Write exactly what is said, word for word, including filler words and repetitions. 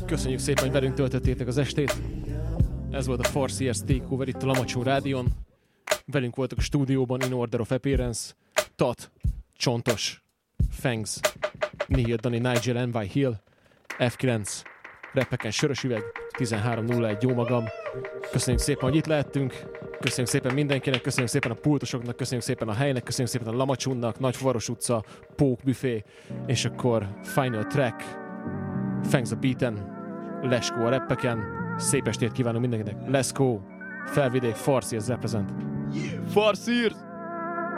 Köszönjük szépen, hogy velünk töltöttétek az estét. Ez volt a Farseers Takeover itt a Lamacsó Rádion. Velünk voltak a stúdióban in order of appearance Tat, Csontos, Fangs, Nihil Dani, Nigel, en vé Hill, ef kilenc, Repeken Sörös Üveg, tizenhárom nulla egy jó magam. Köszönjük szépen, hogy itt lehettünk. Köszönjük szépen mindenkinek, köszönjük szépen a pultosoknak, köszönjük szépen a helynek, köszönjük szépen a Lamacsunnak, Nagyfuvaros utca, Pók Büfé, és akkor Final Track, Fangs a Beaten, Leskó a Reppeken. Szép estét kívánunk mindenkinek. Let's go! Felvidék, Farseers represent. Farseers!